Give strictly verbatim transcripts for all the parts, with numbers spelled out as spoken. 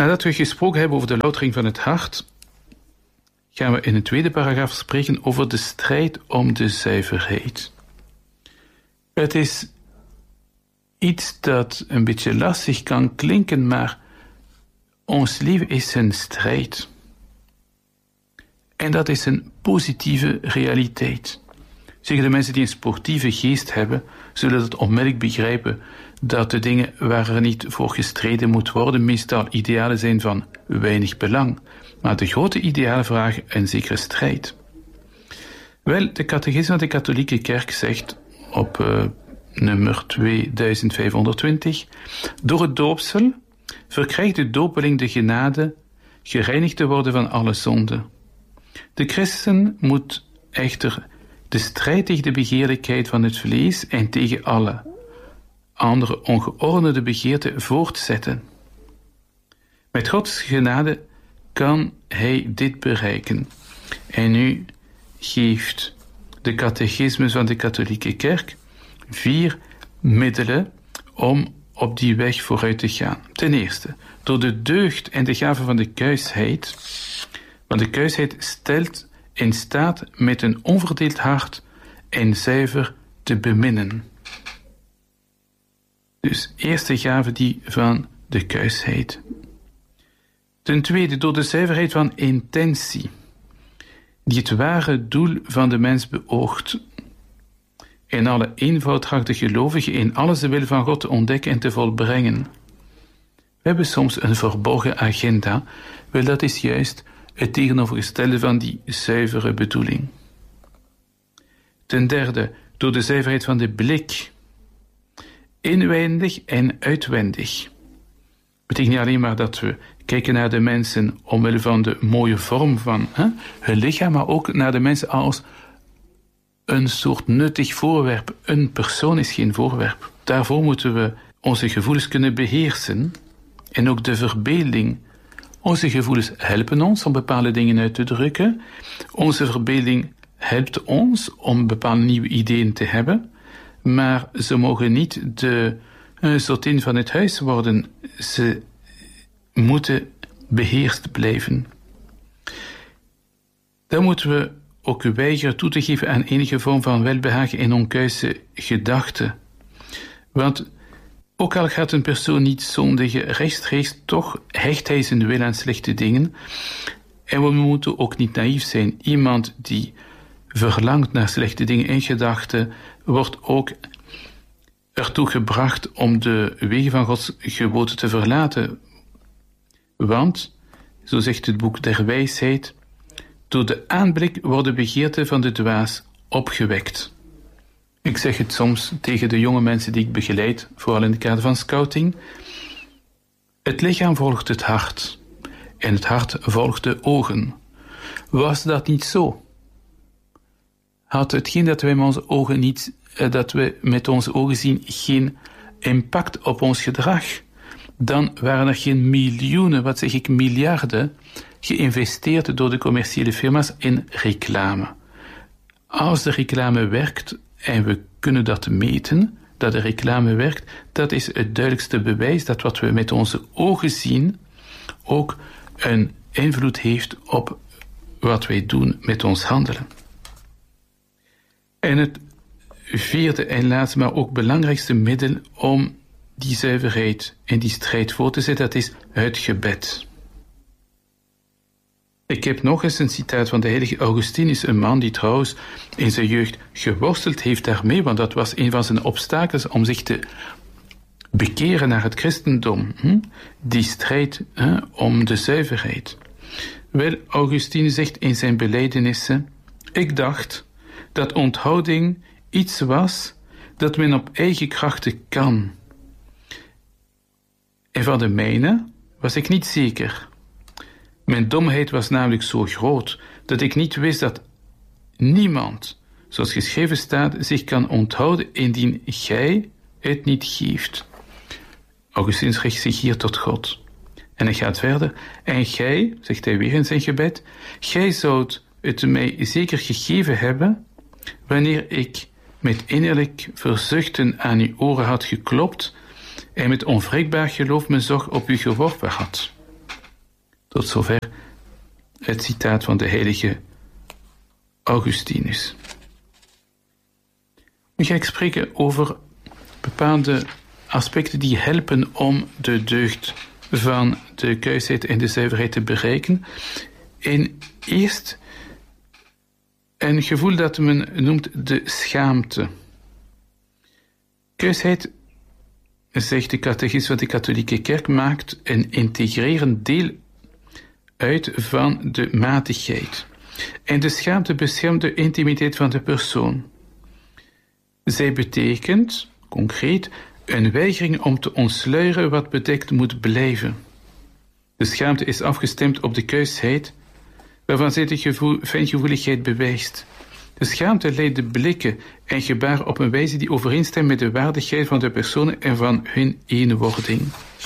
Nadat we gesproken hebben over de loutering van het hart, gaan we in een tweede paragraaf spreken over de strijd om de zuiverheid. Het is iets dat een beetje lastig kan klinken, maar ons leven is een strijd. En dat is een positieve realiteit. Zeggen de mensen die een sportieve geest hebben, zullen dat onmiddellijk begrijpen dat de dingen waar er niet voor gestreden moet worden meestal idealen zijn van weinig belang, maar de grote idealen vragen een zekere strijd. Wel, de catechisme van de katholieke kerk zegt op uh, nummer tweeduizend vijfhonderdtwintig, door het doopsel verkrijgt de dopeling de genade gereinigd te worden van alle zonden. De christen moet echter de strijd tegen de begeerlijkheid van het vlees en tegen alle andere ongeordende begeerten voortzetten. Met Gods genade kan hij dit bereiken. En nu geeft de catechismus van de katholieke kerk vier middelen om op die weg vooruit te gaan. Ten eerste, door de deugd en de gave van de kuisheid. Want de kuisheid stelt in staat met een onverdeeld hart en zuiver te beminnen. Dus eerste gave die van de kuisheid. Ten tweede, door de zuiverheid van intentie, die het ware doel van de mens beoogt. In alle eenvoud tracht de gelovige in alles de wil van God te ontdekken en te volbrengen. We hebben soms een verborgen agenda, wel dat is juist het tegenovergestelde van die zuivere bedoeling. Ten derde, door de zuiverheid van de blik, inwendig en uitwendig. Betekent niet alleen maar dat we kijken naar de mensen omwille van de mooie vorm van hè, hun lichaam, maar ook naar de mensen als een soort nuttig voorwerp. Een persoon is geen voorwerp. Daarvoor moeten we onze gevoelens kunnen beheersen en ook de verbeelding. Onze gevoelens helpen ons om bepaalde dingen uit te drukken. Onze verbeelding helpt ons om bepaalde nieuwe ideeën te hebben, maar ze mogen niet de uh, zottin van het huis worden. Ze moeten beheerst blijven. Dan moeten we ook weigeren toe te geven aan enige vorm van welbehagen en onkuise gedachten. Want ook al gaat een persoon niet zondigen rechtstreeks, toch hecht hij zijn wil aan slechte dingen. En we moeten ook niet naïef zijn. Iemand die verlangt naar slechte dingen in gedachten, wordt ook ertoe gebracht om de wegen van Gods geboden te verlaten. Want, zo zegt het boek der wijsheid, door de aanblik worden begeerten van de dwaas opgewekt. Ik zeg het soms tegen de jonge mensen die ik begeleid, vooral in het kader van scouting. Het lichaam volgt het hart en het hart volgt de ogen. Was dat niet zo? Had hetgeen dat wij met onze ogen niet, dat we met onze ogen zien geen impact op ons gedrag, dan waren er geen miljoenen, wat zeg ik, miljarden, geïnvesteerd door de commerciële firma's in reclame. Als de reclame werkt, en we kunnen dat meten, dat de reclame werkt, dat is het duidelijkste bewijs dat wat we met onze ogen zien ook een invloed heeft op wat wij doen met ons handelen. En het vierde en laatste, maar ook belangrijkste middel om die zuiverheid en die strijd voor te zetten, dat is het gebed. Ik heb nog eens een citaat van de heilige Augustinus, een man die trouwens in zijn jeugd geworsteld heeft daarmee, want dat was een van zijn obstakels om zich te bekeren naar het christendom. Hm? Die strijd hè, om de zuiverheid. Wel, Augustinus zegt in zijn belijdenissen, ik dacht dat onthouding iets was dat men op eigen krachten kan. En van de mijne was ik niet zeker. Mijn domheid was namelijk zo groot dat ik niet wist dat niemand, zoals geschreven staat, zich kan onthouden indien gij het niet geeft. Augustinus richt zich hier tot God. En hij gaat verder. En gij, zegt hij weer in zijn gebed, gij zoudt het mij zeker gegeven hebben, wanneer ik met innerlijk verzuchten aan uw oren had geklopt en met onwrikbaar geloof mijn zorg op u geworpen had. Tot zover het citaat van de heilige Augustinus. Nu ga ik spreken over bepaalde aspecten die helpen om de deugd van de kuisheid en de zuiverheid te bereiken. En eerst een gevoel dat men noemt de schaamte. Kuisheid, zegt de catechisme van de katholieke kerk, maakt een integrerend deel uit van de matigheid. En de schaamte beschermt de intimiteit van de persoon. Zij betekent, concreet, een weigering om te ontsluieren wat bedekt moet blijven. De schaamte is afgestemd op de kuisheid, waarvan zij de gevoel, fijngevoeligheid bewijst. De schaamte leidt de blikken en gebaren op een wijze die overeenstemt met de waardigheid van de personen en van hun eenwording.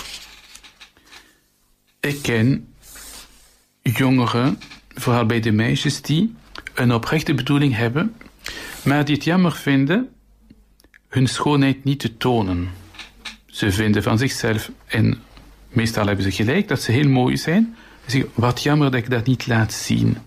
Ik ken jongeren, vooral bij de meisjes, die een oprechte bedoeling hebben, maar die het jammer vinden hun schoonheid niet te tonen. Ze vinden van zichzelf, en meestal hebben ze gelijk, dat ze heel mooi zijn. Ze zeggen, wat jammer dat ik dat niet laat zien.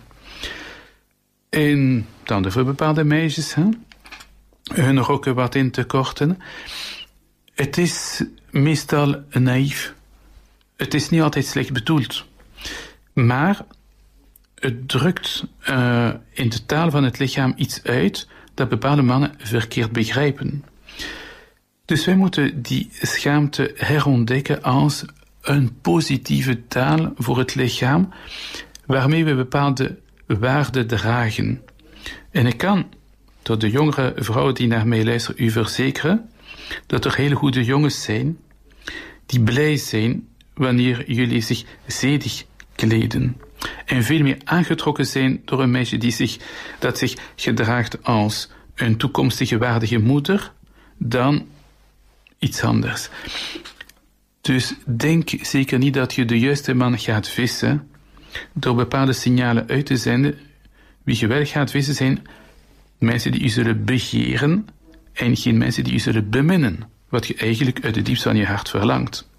En dan voor bepaalde meisjes, hè, hun rokken wat in te korten. Het is meestal naïef. Het is niet altijd slecht bedoeld. Maar het drukt uh, in de taal van het lichaam iets uit dat bepaalde mannen verkeerd begrijpen. Dus wij moeten die schaamte herontdekken als een positieve taal voor het lichaam, waarmee we bepaalde waarden dragen. En ik kan tot de jongere vrouwen die naar mij luisteren u verzekeren dat er hele goede jongens zijn die blij zijn wanneer jullie zich zedig kleden. En veel meer aangetrokken zijn door een meisje die zich, dat zich gedraagt als een toekomstige waardige moeder dan iets anders. Dus denk zeker niet dat je de juiste man gaat vissen door bepaalde signalen uit te zenden. Wie je wel gaat vissen zijn mensen die u zullen begeren en geen mensen die u zullen beminnen, wat je eigenlijk uit het diepst van je hart verlangt.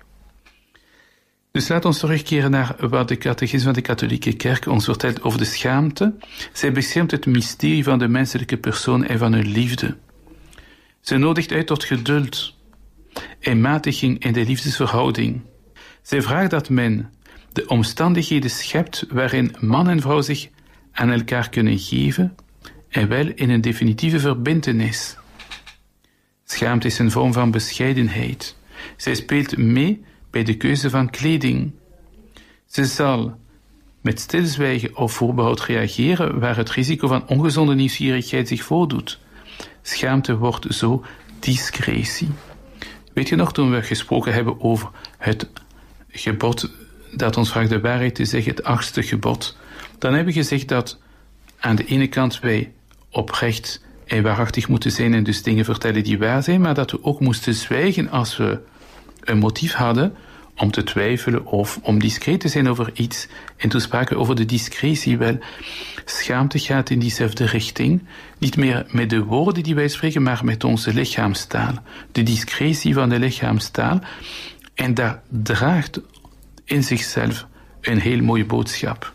Dus laat ons terugkeren naar wat de catechisme van de katholieke kerk ons vertelt over de schaamte. Zij beschermt het mysterie van de menselijke persoon en van hun liefde. Ze nodigt uit tot geduld en matiging in de liefdesverhouding. Zij vraagt dat men de omstandigheden schept waarin man en vrouw zich aan elkaar kunnen geven en wel in een definitieve verbintenis. Schaamte is een vorm van bescheidenheid. Zij speelt mee bij de keuze van kleding. Ze zal met stilzwijgen of voorbehoud reageren waar het risico van ongezonde nieuwsgierigheid zich voordoet. Schaamte wordt zo discretie. Weet je nog, toen we gesproken hebben over het gebod dat ons vraagt de waarheid te zeggen, het achtste gebod, dan hebben we gezegd dat aan de ene kant wij oprecht en waarachtig moeten zijn en dus dingen vertellen die waar zijn, maar dat we ook moesten zwijgen als we een motief hadden om te twijfelen of om discreet te zijn over iets. En toen spraken we over de discretie. Wel, schaamte gaat in diezelfde richting. Niet meer met de woorden die wij spreken, maar met onze lichaamstaal. De discretie van de lichaamstaal. En dat draagt in zichzelf een heel mooie boodschap.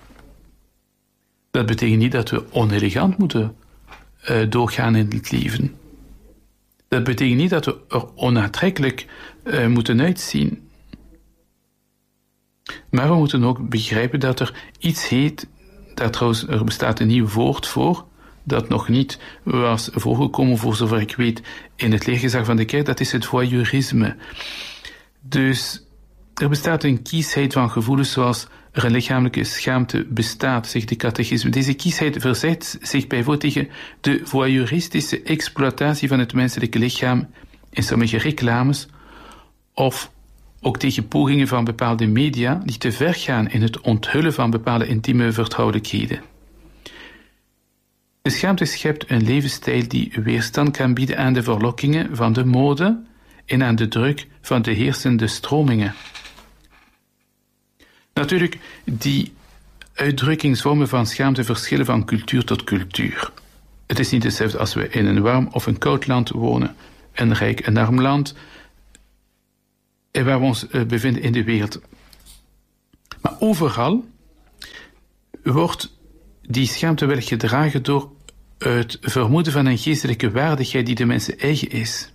Dat betekent niet dat we onelegant moeten uh, doorgaan in het leven. Dat betekent niet dat we er onaantrekkelijk uh, moeten uitzien. Maar we moeten ook begrijpen dat er iets heet, dat trouwens, er bestaat een nieuw woord voor, dat nog niet was voorgekomen, voor zover ik weet, in het leergezag van de kerk, dat is het voyeurisme. Dus er bestaat een kiesheid van gevoelens zoals er een lichamelijke schaamte bestaat, zegt de catechisme. Deze kiesheid verzet zich bijvoorbeeld tegen de voyeuristische exploitatie van het menselijke lichaam in sommige reclames, of ook tegen pogingen van bepaalde media die te ver gaan in het onthullen van bepaalde intieme vertrouwelijkheden. De schaamte schept een levensstijl die weerstand kan bieden aan de verlokkingen van de mode en aan de druk van de heersende stromingen. Natuurlijk, die uitdrukkingsvormen van schaamte verschillen van cultuur tot cultuur. Het is niet hetzelfde als we in een warm of een koud land wonen, een rijk en arm land, en waar we ons bevinden in de wereld. Maar overal wordt die schaamte wel gedragen door het vermoeden van een geestelijke waardigheid die de mensen eigen is.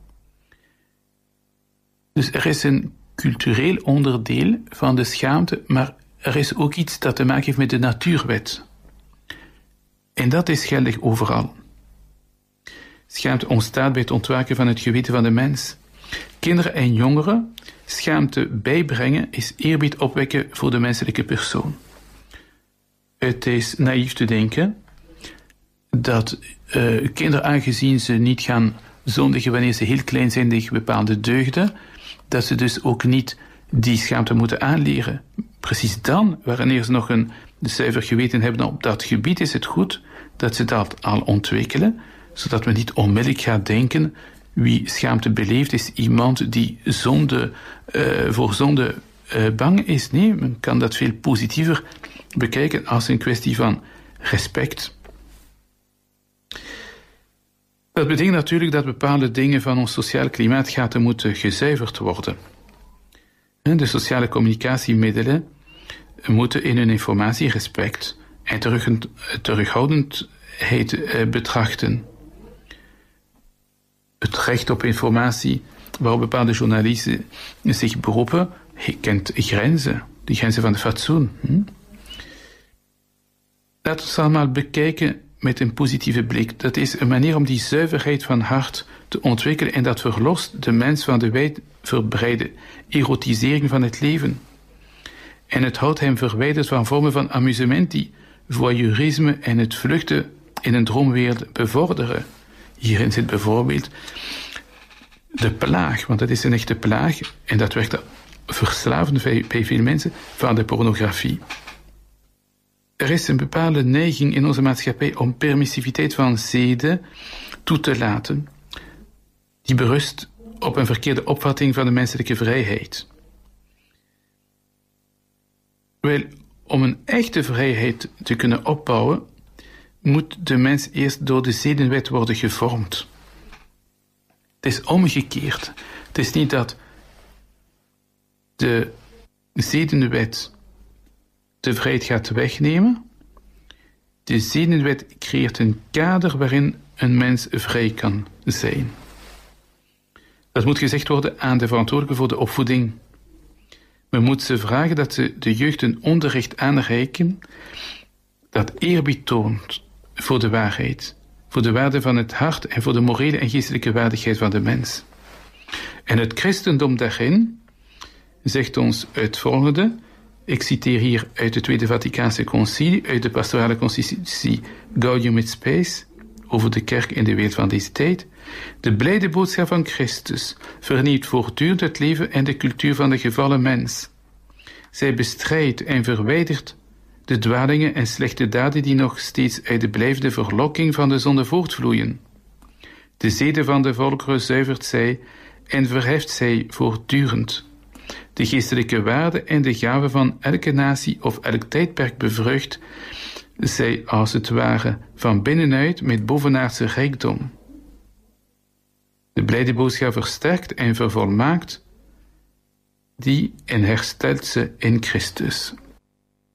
Dus er is een cultureel onderdeel van de schaamte, maar er is ook iets dat te maken heeft met de natuurwet. En dat is geldig overal. Schaamte ontstaat bij het ontwaken van het geweten van de mens. Kinderen en jongeren schaamte bijbrengen is eerbied opwekken voor de menselijke persoon. Het is naïef te denken dat uh, kinderen, aangezien ze niet gaan zondigen wanneer ze heel klein zijn tegen bepaalde deugden, dat ze dus ook niet die schaamte moeten aanleren. Precies dan, wanneer ze nog een zuiver geweten hebben op dat gebied, is het goed dat ze dat al ontwikkelen, zodat men niet onmiddellijk gaat denken, wie schaamte beleeft is iemand die zonde, uh, voor zonde uh, bang is. Nee, men kan dat veel positiever bekijken als een kwestie van respect. Dat betekent natuurlijk dat bepaalde dingen van ons sociaal klimaat moeten gezuiverd worden. De sociale communicatiemiddelen moeten in hun informatie respect en terughoudendheid betrachten. Het recht op informatie waarop bepaalde journalisten zich beroepen, kent grenzen, de grenzen van het fatsoen. Hm? Laten we het allemaal bekijken met een positieve blik. Dat is een manier om die zuiverheid van hart te ontwikkelen en dat verlost de mens van de wijdverbreide erotisering van het leven. En het houdt hem verwijderd van vormen van amusement die voyeurisme en het vluchten in een droomwereld bevorderen. Hierin zit bijvoorbeeld de plaag, want dat is een echte plaag en dat werkt verslavend bij veel mensen, van de pornografie. Er is een bepaalde neiging in onze maatschappij om permissiviteit van zeden toe te laten, die berust op een verkeerde opvatting van de menselijke vrijheid. Wel, om een echte vrijheid te kunnen opbouwen, moet de mens eerst door de zedenwet worden gevormd. Het is omgekeerd. Het is niet dat de zedenwet de vrijheid gaat wegnemen. De zedenwet creëert een kader waarin een mens vrij kan zijn. Dat moet gezegd worden aan de verantwoordelijke voor de opvoeding. Men moet ze vragen dat ze de jeugd een onderricht aanreiken dat eerbied toont voor de waarheid, voor de waarde van het hart en voor de morele en geestelijke waardigheid van de mens. En het christendom daarin zegt ons het volgende. Ik citeer hier uit het Tweede Vaticaanse Concilie, uit de pastorale constitutie Gaudium et Spes, over de kerk in de wereld van deze tijd. De blijde boodschap van Christus vernieuwt voortdurend het leven en de cultuur van de gevallen mens. Zij bestrijdt en verwijdert de dwalingen en slechte daden die nog steeds uit de blijvende verlokking van de zonde voortvloeien. De zeden van de volkeren zuivert zij en verheft zij voortdurend. De geestelijke waarde en de gaven van elke natie of elk tijdperk bevrucht zij als het ware van binnenuit met bovenaardse rijkdom. De blijde boodschap versterkt en vervolmaakt die en herstelt ze in Christus.